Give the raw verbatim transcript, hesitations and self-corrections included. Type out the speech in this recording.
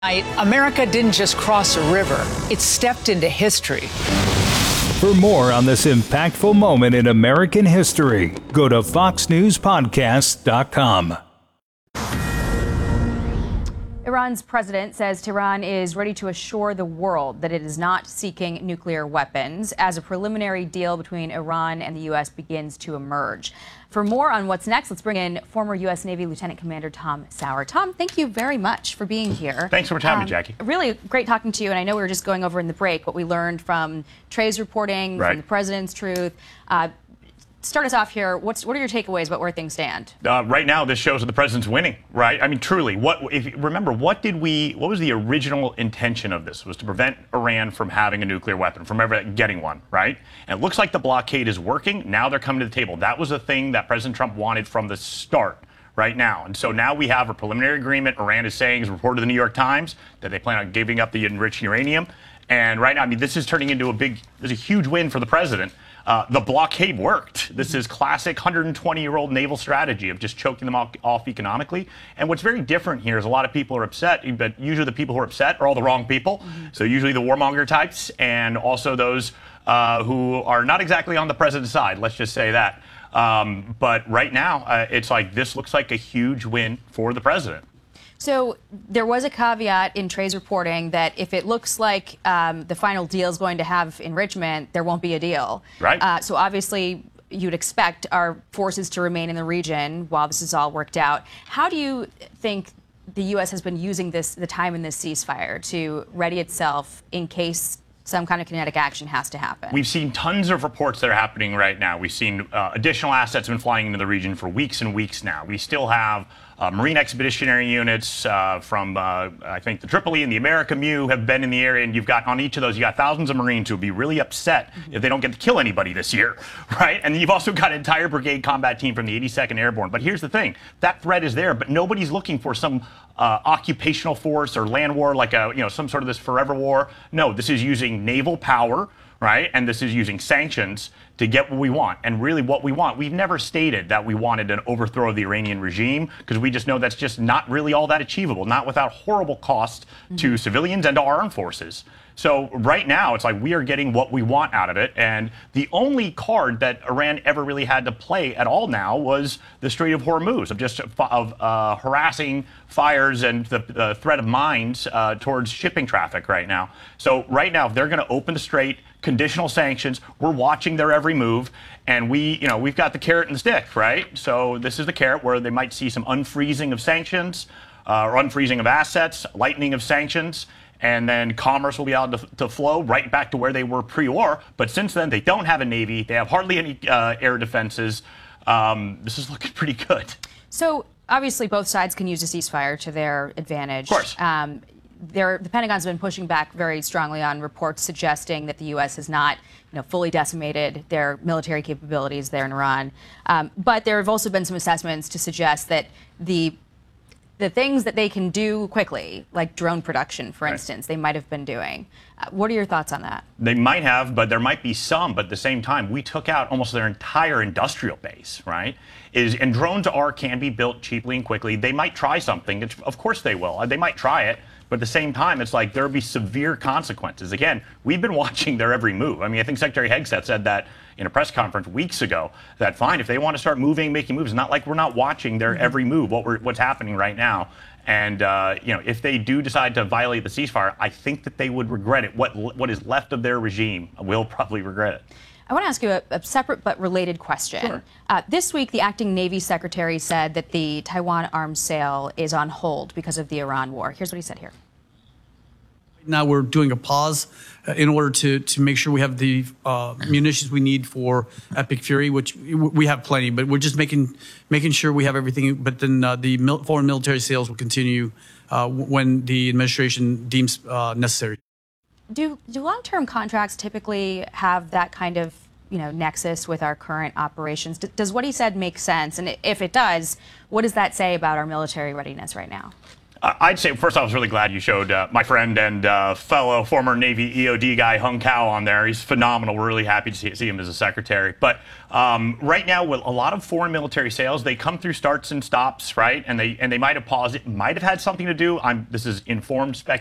America didn't just cross a river, it stepped into history. For more on this impactful moment in American history, go to fox news podcast dot com. Iran's president says Tehran is ready to assure the world that it is not seeking nuclear weapons as a preliminary deal between Iran and the U S begins to emerge. For more on what's next, let's bring in former U S Navy Lieutenant Commander Tom Sauer. Tom, thank you very much for being here. Thanks so much for having um, me, Jackie. Really great talking to you, and I know we were just going over in the break what we learned from Trey's reporting, right. from the President's Truth. Uh, Start us off here. What's what are your takeaways about where things stand? Uh, right now, this shows that the president's winning, right? I mean, truly. What if you remember? What did we? What was the original intention of this? Was to prevent Iran from having a nuclear weapon, from ever getting one, right? And it looks like the blockade is working. Now they're coming to the table. That was a thing that President Trump wanted from the start. Right now. And so now we have a preliminary agreement. Iran is saying, is reported to the New York Times, that they plan on giving up the enriched uranium. And right now, I mean, this is turning into a big, there's a huge win for the president. Uh, the blockade worked. This is classic one hundred twenty year old naval strategy of just choking them off, off economically. And what's very different here is a lot of people are upset, but usually the people who are upset are all the wrong people. Mm-hmm. So usually the warmonger types and also those uh, who are not exactly on the president's side. Let's just say that. Um, but right now, uh, it's like this looks like a huge win for the president. So there was a caveat in Trey's reporting that if it looks like um, the final deal is going to have enrichment, there won't be a deal. Right. Uh, so obviously, you'd expect our forces to remain in the region while this is all worked out. How do you think the U S has been using this, the time in this ceasefire, to ready itself in case some kind of kinetic action has to happen? We've seen tons of reports that are happening right now. We've seen uh, additional assets have been flying into the region for weeks and weeks now. We still have uh, Marine Expeditionary Units uh, from, uh, I think, the Tripoli and the America Mew have been in the area, and you've got, on each of those, you got thousands of Marines who will be really upset mm-hmm. if they don't get to kill anybody this year, right? And you've also got an entire brigade combat team from the eighty-second Airborne. But here's the thing, that threat is there, but nobody's looking for some Uh, occupational force or land war, like a, you know, some sort of this forever war. No, this is using naval power, right? And this is using sanctions to get what we want. And really what we want, we've never stated that we wanted an overthrow of the Iranian regime, because we just know that's just not really all that achievable, not without horrible cost mm-hmm. to civilians and to our armed forces. So right now, it's like we are getting what we want out of it. And the only card that Iran ever really had to play at all now was the Strait of Hormuz, of just of uh, harassing fires and the, the threat of mines uh, towards shipping traffic right now. So right now, if they're going to open the strait, conditional sanctions, we're watching their every move. And we, you know, we've got the carrot and the stick, right? So this is the carrot where they might see some unfreezing of sanctions uh, or unfreezing of assets, lightening of sanctions. And then commerce will be able to, to flow right back to where they were pre-war. But since then, they don't have a Navy. They have hardly any uh, air defenses. Um, this is looking pretty good. So obviously, both sides can use a ceasefire to their advantage. Of course. Um, the Pentagon's been pushing back very strongly on reports suggesting that the U S has not, you know, fully decimated their military capabilities there in Iran. Um, but there have also been some assessments to suggest that the The things that they can do quickly, like drone production, for right. instance, they might have been doing. Uh, what are your thoughts on that? They might have, but there might be some. But at the same time, we took out almost their entire industrial base, right? Is and drones are can be built cheaply and quickly. They might try something. It's, of course they will. They might try it. But at the same time, it's like there will be severe consequences. Again, we've been watching their every move. I mean, I think Secretary Hegseth said that in a press conference weeks ago, that fine, if they want to start moving, making moves, not like we're not watching their every move, what we're, what's happening right now. And, uh, you know, if they do decide to violate the ceasefire, I think that they would regret it. What, what is left of their regime will probably regret it. I want to ask you a, a separate but related question. Sure. Uh, this week, the acting Navy secretary said that the Taiwan arms sale is on hold because of the Iran war. Here's what he said here. Now we're doing a pause uh, in order to to make sure we have the uh, munitions we need for Epic Fury, which we have plenty, but we're just making making sure we have everything. But then uh, the mil foreign military sales will continue uh, when the administration deems uh, necessary. Do do long-term contracts typically have that kind of, you know, nexus with our current operations? D does what he said make sense? And if it does, what does that say about our military readiness right now? Uh, I'd say, first off, I was really glad you showed uh, my friend and uh, fellow former Navy E O D guy, Hung Cao, on there. He's phenomenal. We're really happy to see, see him as a secretary. But um, right now, with a lot of foreign military sales, they come through starts and stops, right? And they and they might have paused. It might have had something to do. I'm, this is informed speculation.